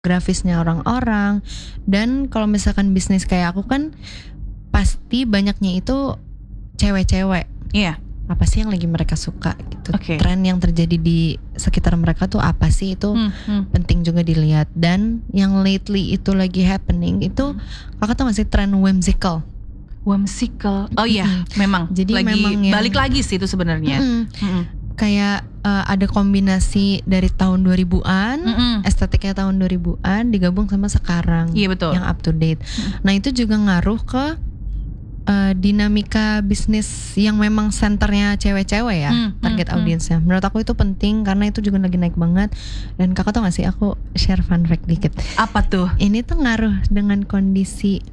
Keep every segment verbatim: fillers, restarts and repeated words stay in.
grafisnya orang-orang. Dan kalau misalkan bisnis kayak aku kan pasti banyaknya itu cewek-cewek. Iya. Apa sih yang lagi mereka suka gitu. Okay. Tren yang terjadi di sekitar mereka tuh apa sih, itu Hmm, hmm. penting juga dilihat. Dan yang lately itu lagi happening itu Hmm. kakak tau gak sih tren whimsical? Whimsical. Oh iya, Mm-mm. memang. Jadi lagi memang yang- balik lagi sih itu sebenarnya. Mm-mm. Mm-mm. Kayak uh, ada kombinasi dari tahun dua ribuan, Mm-mm. estetiknya tahun dua ribuan digabung sama sekarang. Iya, betul. Yang up to date. Nah, itu juga ngaruh ke uh, dinamika bisnis yang memang senternya cewek-cewek ya, Hmm, target hmm, hmm. audiensnya. Menurut aku itu penting karena itu juga lagi naik banget. Dan kakak tau gak sih, aku share fun fact dikit. Apa tuh? Ini tuh ngaruh dengan kondisi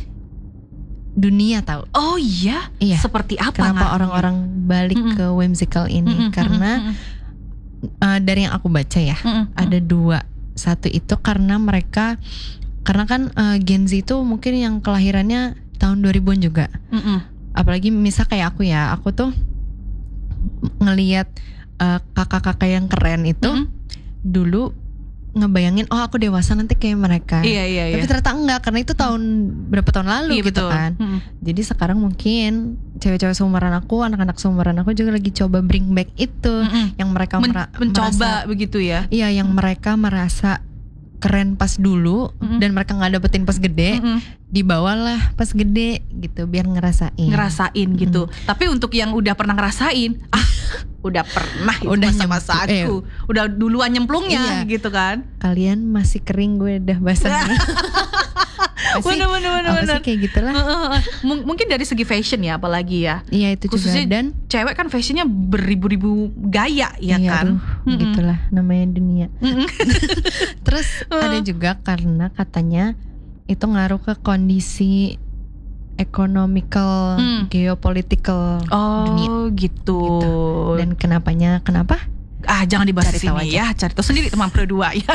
dunia tau. Oh iya? Iya. Seperti apa? Kenapa ngaruhnya? orang-orang balik Mm-mm. ke whimsical ini? Mm-mm, Karena mm-mm, uh, dari yang aku baca ya, mm-mm, ada dua. Satu itu karena mereka, karena kan uh, Gen Z itu mungkin yang kelahirannya tahun dua ribuan juga. mm-mm. Apalagi misal kayak aku ya, aku tuh ngelihat uh, kakak-kakak yang keren itu Mm-mm. dulu ngebayangin, oh aku dewasa nanti kayak mereka. Iya, iya, iya. Tapi ternyata enggak, karena itu tahun berapa tahun lalu Iya, gitu betul. kan. Mm-mm. Jadi sekarang mungkin cewek-cewek seumuran aku, anak-anak seumuran aku juga lagi coba bring back itu, Mm-mm. yang mereka Men- mera- mencoba merasa, begitu ya. iya, yang mereka merasa keren pas dulu Mm-mm. dan mereka nggak dapetin pas gede, Mm-mm. dibawalah pas gede gitu biar ngerasain. Ngerasain gitu. Tapi untuk yang udah pernah ngerasain, ah, udah pernah itu Udah masa-masa nyem- aku, udah duluan nyemplungnya Iya. gitu kan. Kalian masih kering, gue udah basah. Pasti, Bener, bener, bener, apa bener. sih kayak gitulah. M- mungkin dari segi fashion ya, apalagi ya. Iya itu Khususnya juga. Dan cewek kan fashionnya beribu-ribu gaya ya iya, kan. aduh, Mm-mm. gitulah namanya dunia. Mm-mm. Terus ada juga karena katanya itu ngaruh ke kondisi economical, Hmm. geopolitical dunia. Oh gitu. Gitu. Dan kenapanya, kenapa? Ah jangan dibahas Cari di tahu sini aja. ya, cari tahu sendiri teman Pro dua ya.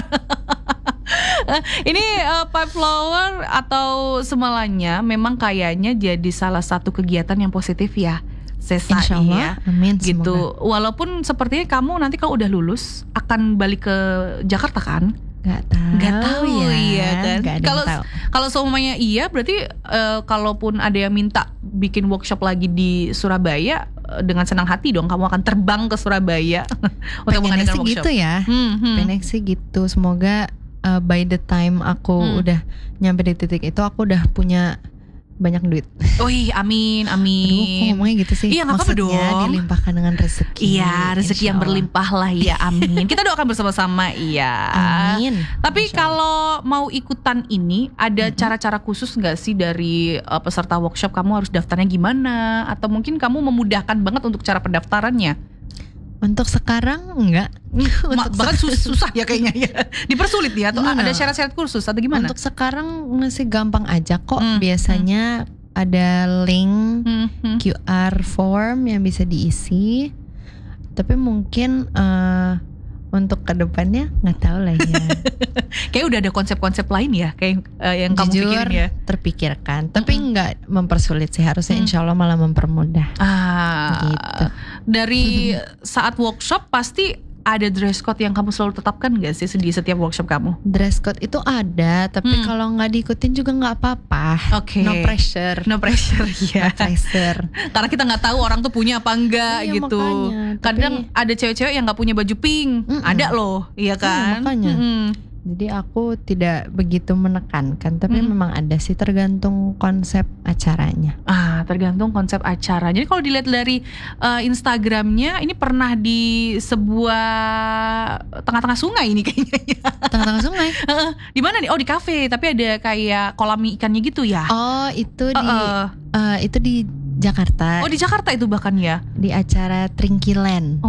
Ini uh, Pipe Flower atau semalanya memang kayaknya jadi salah satu kegiatan yang positif ya. Sesa Insya Allah, ya. amin, Gitu. semoga. Walaupun sepertinya kamu nanti kalau udah lulus akan balik ke Jakarta kan? Gak tahu, Gak tahu ya, ya kan. Gak ada yang Kalau tahu. kalau semuanya iya berarti uh, kalaupun ada yang minta bikin workshop lagi di Surabaya, uh, dengan senang hati dong kamu akan terbang ke Surabaya untuk Pengennya mengadakan sih workshop. gitu ya. Hmm, hmm. Pengennya sih gitu. Semoga uh, by the time aku Hmm. udah nyampe di titik itu, aku udah punya banyak duit. Wih, amin, Aduh, kok amin. ngomongnya gitu sih? Iya, nggak apa-apa Maksudnya dong. dilimpahkan dengan rezeki. Iya, rezeki Insya yang Allah. berlimpah lah ya, amin. Kita doakan bersama-sama, iya. Amin. Tapi Insya Allah. kalau mau ikutan ini, ada Mhm. cara-cara khusus nggak sih dari uh, peserta workshop? Kamu harus daftarnya gimana? Atau mungkin kamu memudahkan banget untuk cara pendaftarannya? Untuk sekarang enggak. Ma- Untuk bahkan se- sus- susah ya kayaknya ya. Dipersulit ya? Atau Enggak, ada enggak. syarat-syarat khusus atau gimana? Untuk sekarang masih gampang aja kok. Hmm, Biasanya ada link Hmm, hmm. Q R form yang bisa diisi. Tapi mungkin eh, untuk kedepannya nggak tahu lah ya. Kayak udah ada konsep-konsep lain ya, kayak uh, yang kamu Jujur pikirin ya. terpikirkan. Tapi Mm-mm. nggak mempersulit sih. Harusnya Mm. insya Allah malah mempermudah. Ah, Gitu. dari saat workshop pasti ada dress code yang kamu selalu tetapkan gak sih di setiap workshop kamu? Dress code itu ada, tapi Hmm. kalau nggak diikutin juga nggak apa-apa. Oke. No pressure. No pressure ya. No pressure. Karena kita nggak tahu orang tuh punya apa enggak Iya, gitu. makanya. Kadang Tapi- ada cewek-cewek yang nggak punya baju pink, Mm-mm. ada loh, iya kan? makanya. Mm-mm. Jadi aku tidak begitu menekankan, tapi Hmm. memang ada sih tergantung konsep acaranya. Ah, tergantung konsep acara. Jadi kalau dilihat dari uh, Instagramnya, ini pernah di sebuah tengah-tengah sungai ini kayaknya. ya. Tengah-tengah sungai. Heeh. Di mana nih? Oh, di kafe, tapi ada kayak kolam ikannya gitu ya. Oh, itu di Heeh. eh, itu di Jakarta. Oh, di Jakarta itu bahkan ya. Di acara Trinkiland.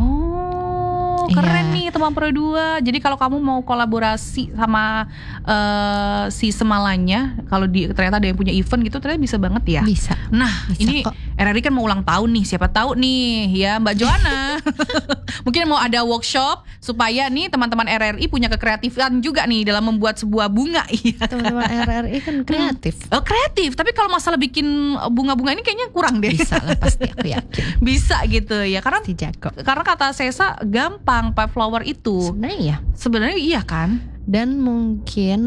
Oh, keren Iya. nih teman Pro dua. Jadi kalau kamu mau kolaborasi sama eh, si Semalanya, kalau di ternyata ada yang punya event gitu, ternyata bisa banget ya. Bisa. Nah, Bisa ini kok. R R I kan mau ulang tahun nih, siapa tahu nih ya Mbak Joanna. Mungkin mau ada workshop supaya nih teman-teman R R I punya kekreatifan juga nih dalam membuat sebuah bunga. Iya. Teman-teman R R I kan kreatif. Oh, kreatif, tapi kalau masalah bikin bunga-bunga ini kayaknya kurang deh. Bisa lah pasti, aku yakin. Bisa gitu ya, karena Pasti jago. karena kata Sesa gampang pipe flower itu. Sebenarnya iya. Sebenarnya iya kan? Dan mungkin